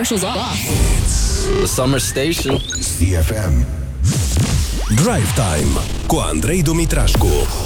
commercials off. The Summer Station. CFM. Drive Time cu Andrei Dumitrașcu.